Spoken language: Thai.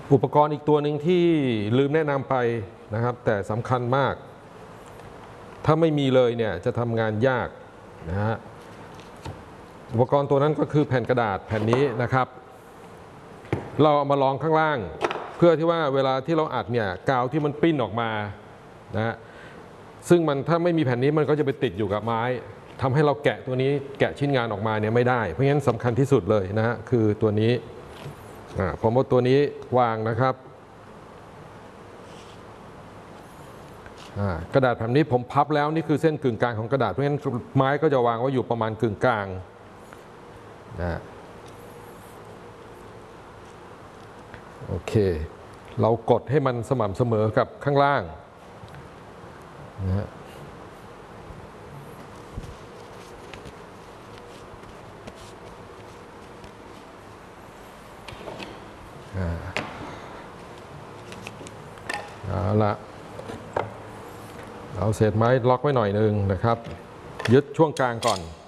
อุปกรณ์อีกตัวหนึ่งที่ลืมแนะนำไปนะครับแต่สำคัญมากถ้าไม่มีเลยเนี่ยจะทำงานยากนะฮะอุปกรณ์ตัวนั้นก็คือแผ่นกระดาษแผ่นนี้นะครับเราเอามาลองข้างล่างเพื่อที่ว่าเวลาที่เราอัดเนี่ยกาวที่มันปิ้นออกมานะฮะซึ่งมันถ้าไม่มีแผ่นนี้มันก็จะไปติดอยู่กับไม้ทำให้เราแกะตัวนี้แกะชิ้นงานออกมาเนี่ยไม่ได้เพราะฉะนั้นสำคัญที่สุดเลยนะฮะคือตัวนี้ผมเอาตัวนี้วางนะครับกระดาษแผ่นนี้ผมพับแล้วนี่คือเส้นกึ่งกลางของกระดาษเพราะฉะนั้นไม้ก็จะวางไว้อยู่ประมาณกึ่งกลางนะโอเคเรากดให้มันสม่ำเสมอกับข้างล่างนะฮะเอาละเอาเศษไม้ล็อกไว้หน่อยนึงนะครับยึดช่วงกลางก่อน